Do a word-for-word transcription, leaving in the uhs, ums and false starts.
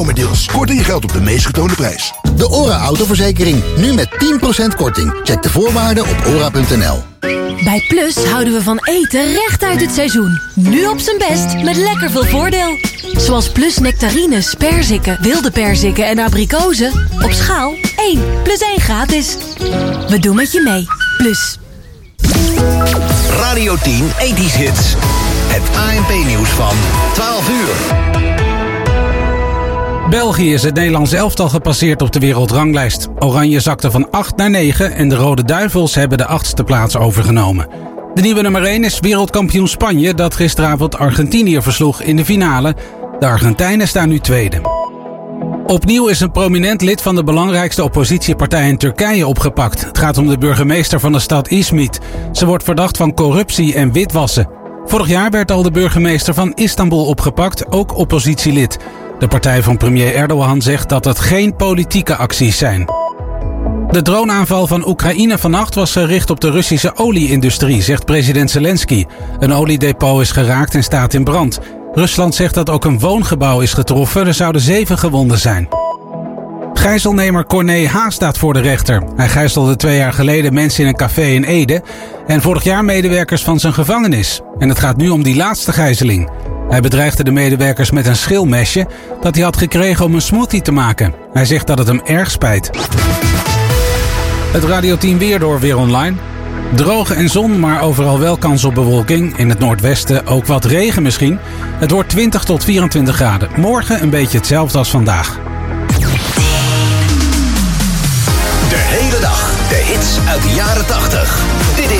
Deals. Korting je geld op de meest getoonde prijs. De ORA autoverzekering. Nu met tien procent korting. Check de voorwaarden op ora punt n l. Bij Plus houden we van eten recht uit het seizoen. Nu op zijn best met lekker veel voordeel. Zoals Plus nectarines, perziken, wilde perziken en abrikozen. Op schaal één plus één gratis. We doen met je mee. Plus. Radio tien ethisch hits. Het A N P-nieuws van twaalf uur. België is het Nederlands elftal gepasseerd op de wereldranglijst. Oranje zakte van acht naar negen en de Rode Duivels hebben de achtste plaats overgenomen. De nieuwe nummer één is wereldkampioen Spanje, dat gisteravond Argentinië versloeg in de finale. De Argentijnen staan nu tweede. Opnieuw is een prominent lid van de belangrijkste oppositiepartij in Turkije opgepakt. Het gaat om de burgemeester van de stad Izmit. Ze wordt verdacht van corruptie en witwassen. Vorig jaar werd al de burgemeester van Istanbul opgepakt, ook oppositielid. De partij van premier Erdogan zegt dat het geen politieke acties zijn. De droneaanval van Oekraïne vannacht was gericht op de Russische olie-industrie, zegt president Zelensky. Een oliedepot is geraakt en staat in brand. Rusland zegt dat ook een woongebouw is getroffen. Er zouden zeven gewonden zijn. Gijzelnemer Corné H. staat voor de rechter. Hij gijzelde twee jaar geleden mensen in een café in Ede en vorig jaar medewerkers van zijn gevangenis. En het gaat nu om die laatste gijzeling. Hij bedreigde de medewerkers met een schilmesje dat hij had gekregen om een smoothie te maken. Hij zegt dat het hem erg spijt. Het Radio tien Weerdoor weer online. Droog en zon, maar overal wel kans op bewolking. In het noordwesten ook wat regen misschien. Het wordt twintig tot vierentwintig graden. Morgen een beetje hetzelfde als vandaag. De hele dag de hits uit de jaren tachtig.